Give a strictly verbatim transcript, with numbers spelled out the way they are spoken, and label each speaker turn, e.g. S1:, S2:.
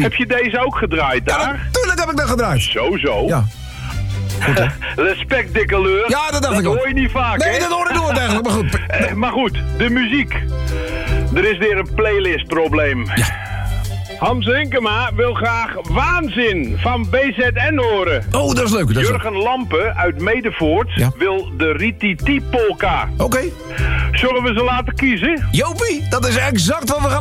S1: Jopie.
S2: Heb je deze ook gedraaid daar?
S1: Ja, natuurlijk heb ik dat gedraaid.
S2: Zo, zo.
S1: Ja. Goed, hè?
S2: Respect, dikke leur.
S1: Ja, dat dacht ik
S2: Dat
S1: ook.
S2: hoor je niet vaak,
S1: Nee,
S2: hè?
S1: dat hoor ik nooit eigenlijk, maar goed.
S2: Eh, maar goed, de muziek. Er is weer een playlistprobleem.
S1: Ja.
S2: Hans Hinkema wil graag Waanzin van B Z N horen.
S1: Oh, dat is leuk. Dat is leuk.
S2: Jurgen Lampen uit Medevoort
S1: Ja.
S2: wil de Rititi-polka.
S1: Oké.
S2: Zullen we ze laten kiezen?
S1: Jopie, dat is exact wat we gaan